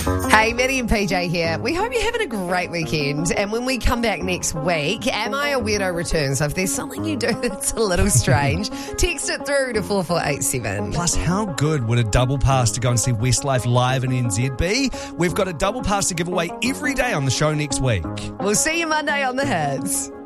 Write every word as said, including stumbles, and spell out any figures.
Hey, Maddie and P J here. We hope you're having a great weekend. And when we come back next week, Am I a Weirdo returns. So if there's something you do that's a little strange, text it through to four four eight seven. Plus, how good would a double pass to go and see Westlife live in N Z be? We've got a double pass to give away every day on the show next week. We'll see you Monday on The Hits.